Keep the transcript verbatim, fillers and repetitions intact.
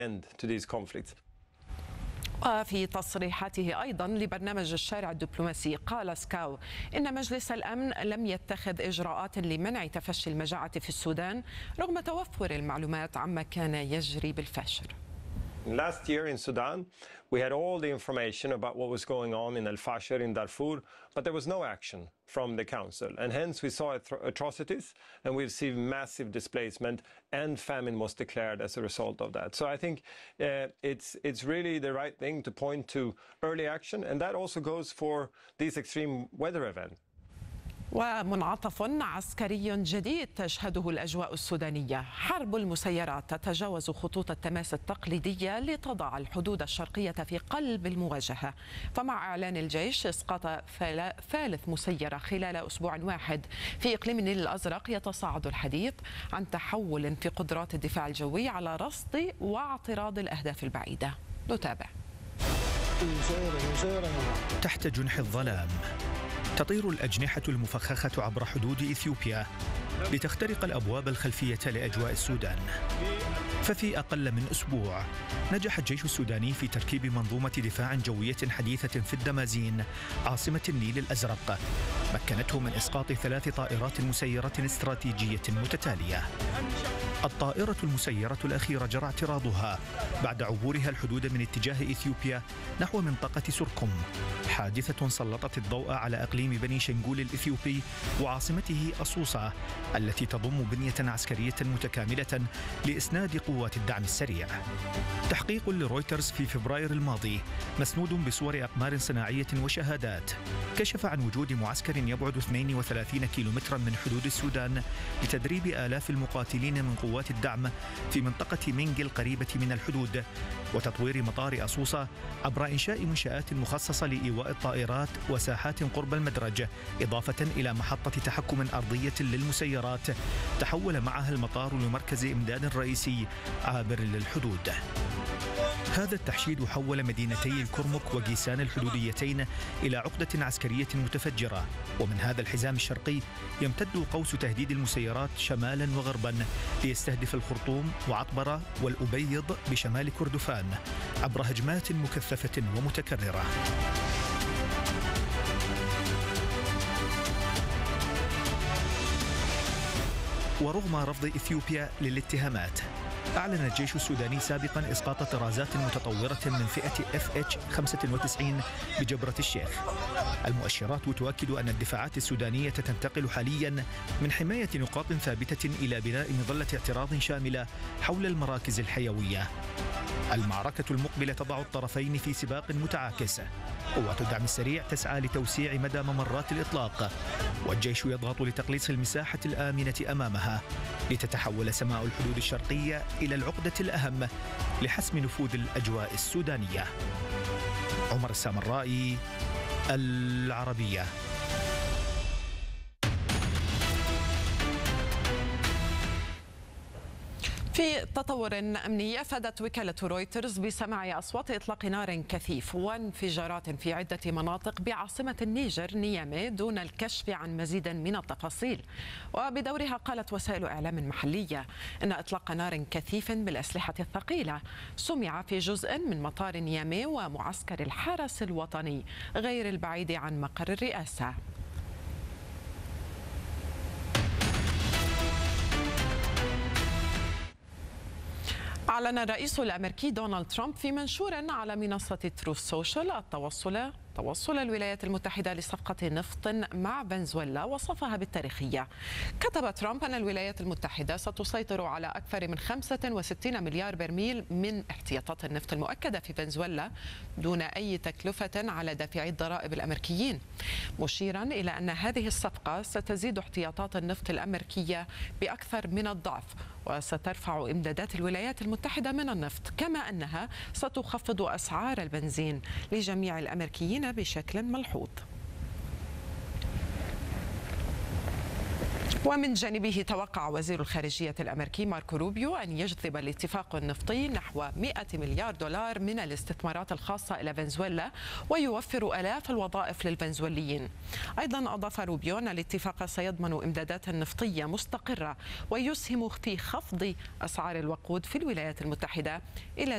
end to these conflicts. وفي تصريحاته أيضا لبرنامج الشارع الدبلوماسي قال سكاو إن مجلس الأمن لم يتخذ إجراءات لمنع تفشي المجاعة في السودان رغم توفر المعلومات عما كان يجري بالفاشر. Last year in Sudan, we had all the information about what was going on in Al-Fasher, in Darfur, but there was no action from the council. And hence we saw atrocities and we've seen massive displacement, and famine was declared as a result of that. So I think uh, it's, it's really the right thing to point to early action, and that also goes for these extreme weather events. ومنعطف عسكري جديد تشهده الأجواء السودانية. حرب المسيرات تتجاوز خطوط التماس التقليدية لتضع الحدود الشرقية في قلب المواجهة. فمع إعلان الجيش إسقاط ثالث مسيرة خلال أسبوع واحد في إقليم النيل الأزرق، يتصاعد الحديث عن تحول في قدرات الدفاع الجوي على رصد واعتراض الأهداف البعيدة. نتابع. تحت جنح الظلام تطير الأجنحة المفخخة عبر حدود إثيوبيا لتخترق الأبواب الخلفية لأجواء السودان. ففي أقل من أسبوع نجح الجيش السوداني في تركيب منظومة دفاع جوية حديثة في الدمازين عاصمة النيل الأزرق، مكنته من إسقاط ثلاث طائرات مسيرة استراتيجية متتالية. الطائرة المسيرة الأخيرة جرى اعتراضها بعد عبورها الحدود من اتجاه إثيوبيا نحو منطقة سركم، حادثة سلطت الضوء على أقليم بني شنغول الإثيوبي وعاصمته أسوسا التي تضم بنية عسكرية متكاملة لإسناد قوات الدعم السريع. تحقيق لرويترز في فبراير الماضي مسنود بصور أقمار صناعية وشهادات كشف عن وجود معسكر يبعد اثنين وثلاثين كيلومترا من حدود السودان لتدريب آلاف المقاتلين من قوات الدعم في منطقة مينغ القريبة من الحدود، وتطوير مطار أسوسا عبر إنشاء منشآت مخصصة لإيواء الطائرات وساحات قرب المدرج، إضافة إلى محطة تحكم أرضية للمسيرات تحول معها المطار لمركز إمداد رئيسي عابر للحدود. هذا التحشيد حول مدينتي الكرمك وجيسان الحدوديتين إلى عقدة عسكرية متفجرة، ومن هذا الحزام الشرقي يمتد قوس تهديد المسيرات شمالا وغربا ليستهدف الخرطوم وعطبرة والأبيض بشمال كردفان عبر هجمات مكثفة ومتكررة. ورغم رفض إثيوبيا للاتهامات، أعلن الجيش السوداني سابقا إسقاط طرازات متطورة من فئة إف إتش خمسة وتسعين بجبرة الشيخ. المؤشرات تؤكد أن الدفاعات السودانية تنتقل حاليا من حماية نقاط ثابتة إلى بناء مظلة اعتراض شاملة حول المراكز الحيوية. المعركة المقبلة تضع الطرفين في سباق متعاكس. قوات الدعم السريع تسعى لتوسيع مدى ممرات الإطلاق، والجيش يضغط لتقليص المساحة الآمنة أمامها لتتحول سماء الحدود الشرقية إلى العقدة الأهم لحسم نفوذ الأجواء السودانية. عمر السامرائي، العربية. في تطور أمني، أفادت وكالة رويترز بسماع أصوات إطلاق نار كثيف وانفجارات في عدة مناطق بعاصمة النيجر نيامي دون الكشف عن مزيد من التفاصيل. وبدورها قالت وسائل إعلام محلية أن إطلاق نار كثيف بالأسلحة الثقيلة سمع في جزء من مطار نيامي ومعسكر الحرس الوطني غير البعيد عن مقر الرئاسة. أعلن الرئيس الأمريكي دونالد ترامب في منشور على منصة تروث سوشيال التوصل توصل الولايات المتحدة لصفقة نفط مع فنزويلا وصفها بالتاريخية. كتب ترامب أن الولايات المتحدة ستسيطر على أكثر من خمسة وستين مليار برميل من احتياطات النفط المؤكدة في فنزويلا دون أي تكلفة على دافعي الضرائب الأمريكيين، مشيرا إلى أن هذه الصفقة ستزيد احتياطات النفط الأمريكية بأكثر من الضعف وسترفع إمدادات الولايات المتحدة من النفط، كما أنها ستخفض أسعار البنزين لجميع الأمريكيين بشكل ملحوظ. ومن جانبه توقع وزير الخارجية الأمريكي ماركو روبيو أن يجذب الاتفاق النفطي نحو مئة مليار دولار من الاستثمارات الخاصة إلى فنزويلا ويوفر آلاف الوظائف للفنزويليين. أيضا أضاف روبيو أن الاتفاق سيضمن إمدادات نفطية مستقرة ويسهم في خفض أسعار الوقود في الولايات المتحدة إلى